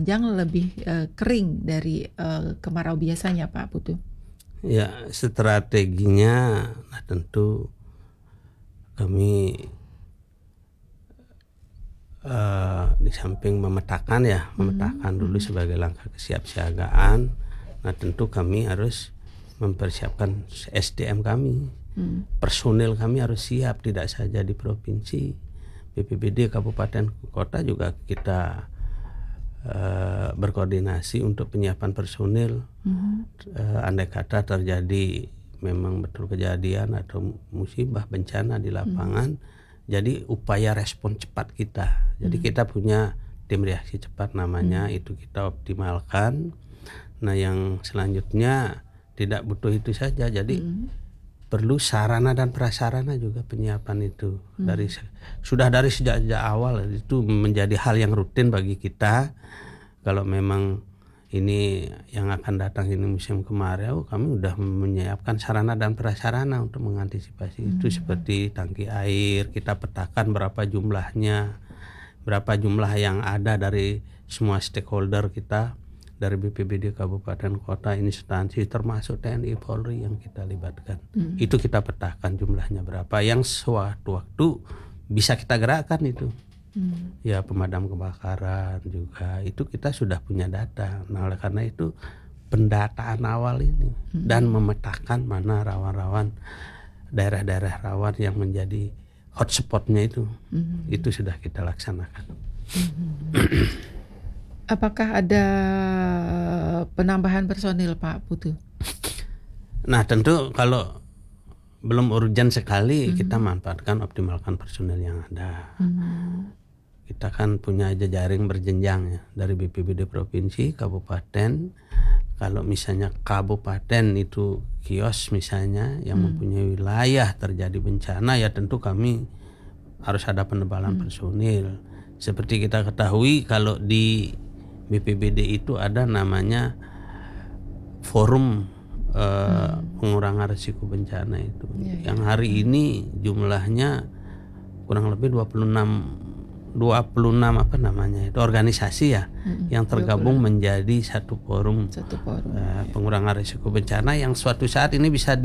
panjang lebih kering dari kemarau biasanya Pak Putu? Ya, strateginya tentu kami di samping memetakan dulu sebagai langkah kesiapsiagaan. Nah tentu kami harus mempersiapkan SDM kami, personil kami harus siap, tidak saja di provinsi, BPBD kabupaten kota juga kita berkoordinasi untuk penyiapan personil. Andai kata terjadi memang betul kejadian atau musibah bencana di lapangan, jadi upaya respon cepat kita. Jadi kita punya tim reaksi cepat namanya, itu kita optimalkan. Nah yang selanjutnya tidak butuh itu saja, jadi perlu sarana dan prasarana juga penyiapan itu. Sudah dari sejak awal itu menjadi hal yang rutin bagi kita. Kalau memang ini yang akan datang ini musim kemarau, kami sudah menyiapkan sarana dan prasarana untuk mengantisipasi itu, seperti tangki air, kita petakan berapa jumlahnya, berapa jumlah yang ada dari semua stakeholder kita, dari BPBD kabupaten kota, instansi termasuk TNI Polri yang kita libatkan. Itu kita petakan jumlahnya berapa, yang suatu waktu bisa kita gerakkan itu. Ya pemadam kebakaran juga itu kita sudah punya data. Nah oleh karena itu pendataan awal ini dan memetakan mana rawan-rawan, daerah-daerah rawan yang menjadi hotspotnya itu sudah kita laksanakan. Apakah ada penambahan personil Pak Putu? Nah tentu kalau belum urgent sekali kita manfaatkan, optimalkan personil yang ada. Kita kan punya jejaring berjenjang ya, dari BPBD provinsi, kabupaten. Kalau misalnya kabupaten itu kios misalnya yang mempunyai wilayah terjadi bencana, ya tentu kami harus ada penebalan personil. Seperti kita ketahui kalau di BPBD itu ada namanya forum pengurangan risiko bencana itu. Yang hari ini jumlahnya kurang lebih 26 apa namanya itu organisasi ya, yang tergabung menjadi satu forum pengurangan risiko bencana yang suatu saat ini bisa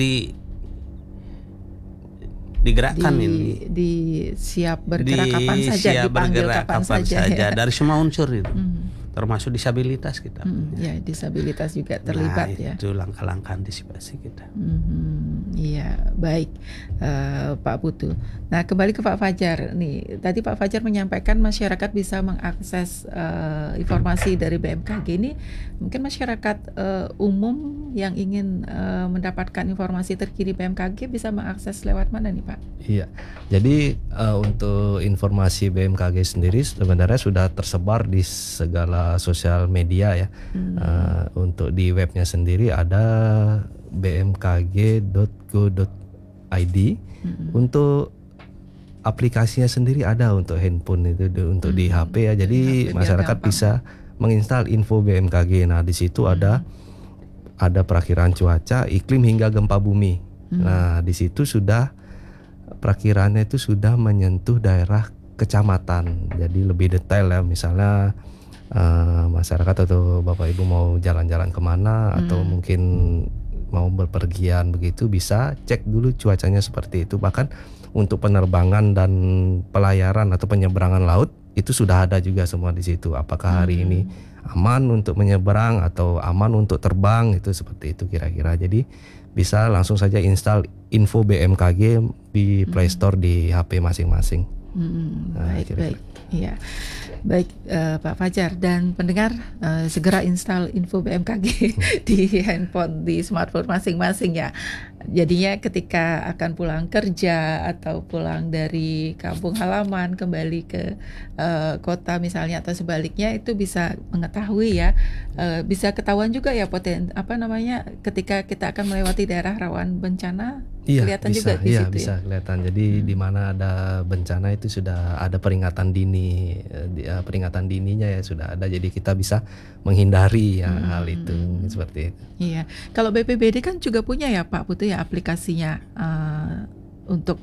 digerakkan, siap bergerak kapan saja, dipanggil kapan saja ya. Dari semua unsur itu. Termasuk disabilitas kita. Ya, disabilitas juga terlibat ya. Itu langkah-langkah antisipasi kita. Iya, baik Pak Putu. Nah, kembali ke Pak Fajar nih. Tadi Pak Fajar menyampaikan masyarakat bisa mengakses informasi dari BMKG ini. Mungkin masyarakat umum yang ingin mendapatkan informasi terkini BMKG bisa mengakses lewat mana nih Pak? Iya. Jadi untuk informasi BMKG sendiri sebenarnya sudah tersebar di segala sosial media ya. Untuk di webnya sendiri ada bmkg.go.id. Untuk aplikasinya sendiri ada untuk handphone itu, untuk di HP ya. Jadi masyarakat bisa menginstal info BMKG. Nah di situ ada perakiraan cuaca, iklim hingga gempa bumi. Nah di situ sudah perakirannya itu sudah menyentuh daerah kecamatan. Jadi lebih detail ya, misalnya masyarakat atau Bapak Ibu mau jalan-jalan kemana atau mungkin mau berpergian begitu, bisa cek dulu cuacanya seperti itu. Bahkan untuk penerbangan dan pelayaran atau penyeberangan laut itu sudah ada juga semua di situ. Apakah hari ini aman untuk menyeberang atau aman untuk terbang, itu seperti itu kira-kira. Jadi bisa langsung saja install info BMKG di Play Store di HP masing-masing. Baik. Iya. Baik Pak Fajar dan pendengar, segera install info BMKG di handphone, di smartphone masing-masing ya. Jadinya ketika akan pulang kerja atau pulang dari kampung halaman kembali ke kota misalnya atau sebaliknya, itu bisa mengetahui ya, bisa ketahuan juga ya ketika kita akan melewati daerah rawan bencana. Kelihatan bisa, juga di situ bisa kelihatan. Jadi di mana ada bencana itu sudah ada peringatan dini, peringatan dininya ya sudah ada. Jadi kita bisa menghindari hal itu seperti itu. Iya. Kalau BPBD kan juga punya ya Pak Putu ya aplikasinya untuk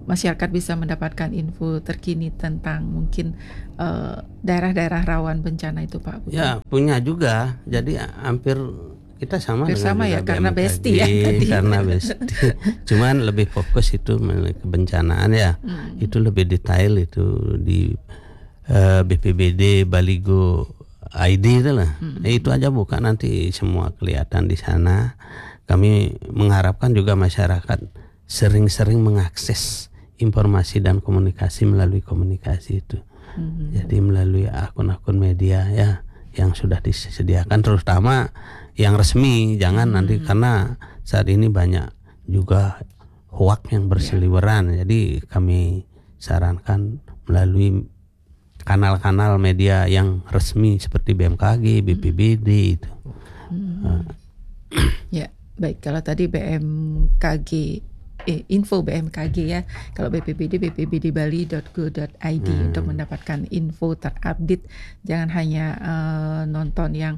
masyarakat bisa mendapatkan info terkini tentang mungkin daerah-daerah rawan bencana itu Pak Putu? Ya, punya juga. Jadi hampir kita sama bersama dengan ya, karena BESTI ya tadi. Karena BESTI. Cuman lebih fokus itu kebencanaan ya. Itu lebih detail itu di BPBD Baligo ID itu lah. Itu aja buka, nanti semua kelihatan di sana. Kami mengharapkan juga masyarakat sering-sering mengakses informasi dan komunikasi melalui komunikasi itu. Jadi melalui akun-akun media ya yang sudah disediakan, terutama yang resmi. Jangan nanti, karena saat ini banyak juga hoak yang berseliweran. Jadi kami sarankan melalui kanal-kanal media yang resmi seperti BMKG, BPBD itu. Ya, baik. Kalau tadi BMKG, info BMKG ya. Kalau BPBD, bpbdbali.go.id untuk mendapatkan info terupdate. Jangan hanya nonton yang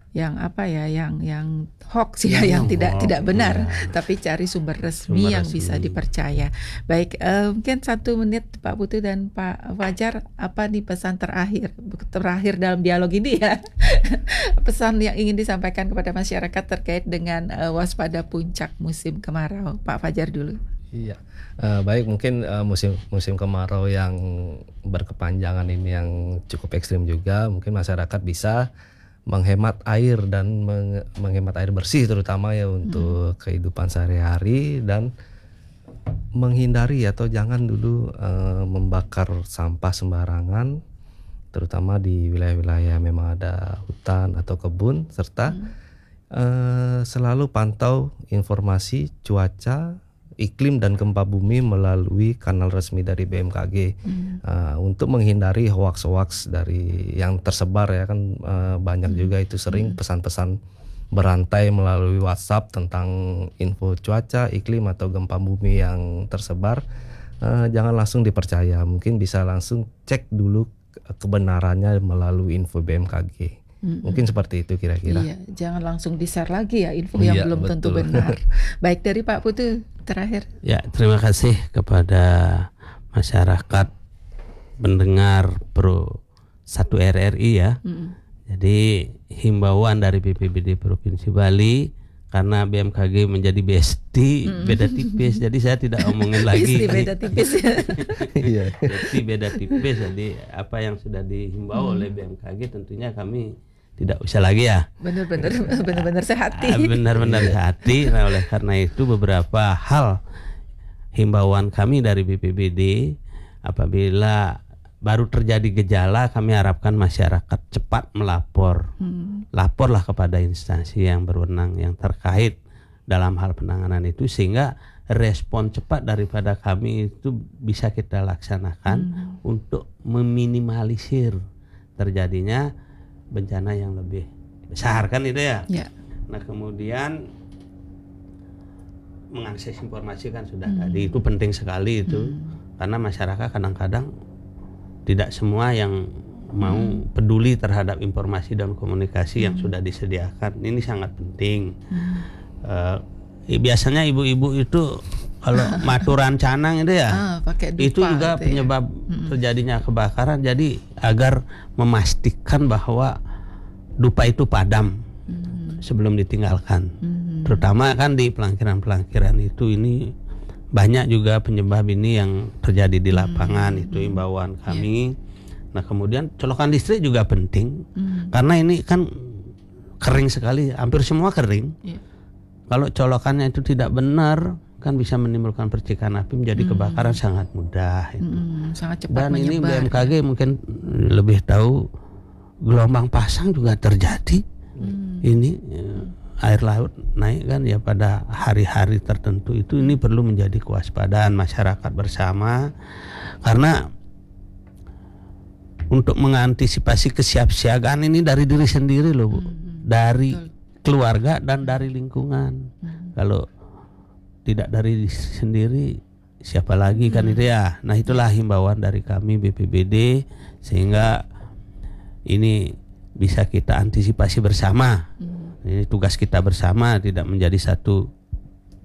hoax ya, yang tidak benar, tapi cari sumber resmi yang bisa dipercaya. Baik, mungkin 1 menit Pak Putu dan Pak Fajar, apa nih pesan terakhir dalam dialog ini ya? Pesan yang ingin disampaikan kepada masyarakat terkait dengan waspada puncak musim kemarau. Pak Fajar dulu. Iya, baik, mungkin musim kemarau yang berkepanjangan ini yang cukup ekstrim juga, mungkin masyarakat bisa menghemat air dan menghemat air bersih terutama ya untuk kehidupan sehari-hari, dan menghindari atau jangan dulu membakar sampah sembarangan, terutama di wilayah-wilayah memang ada hutan atau kebun, serta selalu pantau informasi cuaca, iklim dan gempa bumi melalui kanal resmi dari BMKG untuk menghindari hoax-hoax dari yang tersebar ya kan. Banyak juga itu sering pesan-pesan berantai melalui WhatsApp tentang info cuaca, iklim atau gempa bumi yang tersebar. Jangan langsung dipercaya, mungkin bisa langsung cek dulu kebenarannya melalui info BMKG. Mungkin seperti itu kira-kira. Iya, jangan langsung di-share lagi ya info yang belum tentu benar. Baik, dari Pak Putu terakhir. Ya, terima kasih kepada masyarakat pendengar Pro 1 RRI ya. Jadi himbauan dari BPBD Provinsi Bali, karena BMKG menjadi BESTI beda tipis, jadi saya tidak omongin lagi. BESTI beda tipis ya. BESTI beda tipis. Jadi apa yang sudah dihimbau oleh BMKG tentunya kami tidak usah lagi ya. Benar-benar sehati. Benar-benar sehati. Nah, oleh karena itu beberapa hal himbauan kami dari BPBD, apabila baru terjadi gejala, kami harapkan masyarakat cepat melapor. Laporlah kepada instansi yang berwenang yang terkait dalam hal penanganan itu, sehingga respon cepat daripada kami itu bisa kita laksanakan untuk meminimalisir terjadinya bencana yang lebih besar kan itu ya. Nah, kemudian mengakses informasi kan sudah tadi, itu penting sekali itu, karena masyarakat kadang-kadang tidak semua yang mau peduli terhadap informasi dan komunikasi yang sudah disediakan. Ini sangat penting. Biasanya ibu-ibu itu kalau maturan canang itu ya, pakai dupa, itu juga penyebab terjadinya kebakaran. Jadi agar memastikan bahwa dupa itu padam sebelum ditinggalkan. Terutama kan di pelangkiran-pelangkiran itu, ini banyak juga penyebab ini yang terjadi di lapangan. Itu imbauan kami. Nah, kemudian colokan listrik juga penting, karena ini kan kering sekali, hampir semua kering. Kalau colokannya itu tidak benar, kan bisa menimbulkan percikan api, menjadi kebakaran sangat mudah. Sangat cepat dan menyebar. Ini BMKG mungkin lebih tahu, gelombang pasang juga terjadi. Ini air laut naik kan ya pada hari-hari tertentu itu. Ini perlu menjadi kewaspadaan masyarakat bersama, karena untuk mengantisipasi kesiapsiagaan ini dari diri sendiri loh Bu, dari keluarga dan dari lingkungan. Kalau tidak dari diri sendiri, siapa lagi kan itu ya. Nah, itulah himbauan dari kami BPBD, sehingga ini bisa kita antisipasi bersama. Ini tugas kita bersama, tidak menjadi satu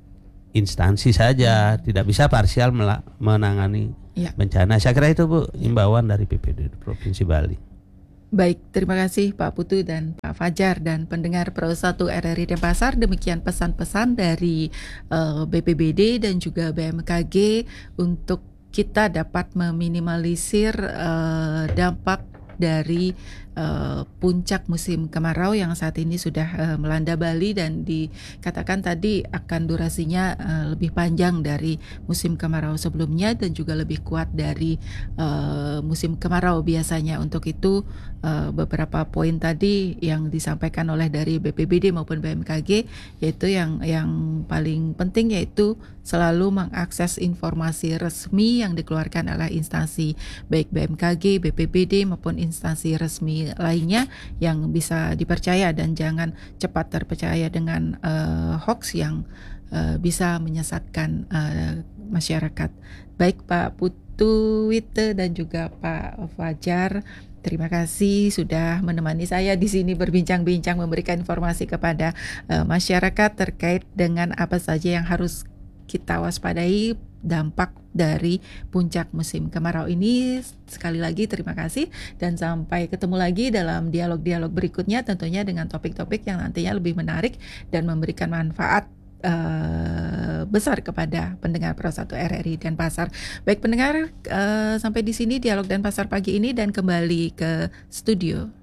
instansi saja, tidak bisa parsial menangani bencana. Saya kira itu Bu imbauan dari BPBD Provinsi Bali. Baik, terima kasih Pak Putu dan Pak Fajar dan pendengar Pro 1 RRI Denpasar. Demikian pesan-pesan dari BPBD dan juga BMKG untuk kita dapat meminimalisir dampak dari puncak musim kemarau yang saat ini sudah melanda Bali dan dikatakan tadi akan durasinya lebih panjang dari musim kemarau sebelumnya dan juga lebih kuat dari musim kemarau biasanya. Untuk itu beberapa poin tadi yang disampaikan oleh dari BPBD maupun BMKG, yaitu yang paling penting yaitu selalu mengakses informasi resmi yang dikeluarkan oleh instansi baik BMKG, BPBD maupun instansi resmi lainnya yang bisa dipercaya dan jangan cepat terpercaya dengan hoax yang bisa menyesatkan masyarakat. Baik Pak Putu Wite dan juga Pak Fajar, terima kasih sudah menemani saya di sini berbincang-bincang memberikan informasi kepada masyarakat terkait dengan apa saja yang harus kita waspadai dampak dari puncak musim kemarau ini. Sekali lagi terima kasih dan sampai ketemu lagi dalam dialog-dialog berikutnya, tentunya dengan topik-topik yang nantinya lebih menarik dan memberikan manfaat besar kepada pendengar Pro 1 RRI Denpasar. Baik pendengar, sampai di sini dialog Denpasar pagi ini dan kembali ke studio.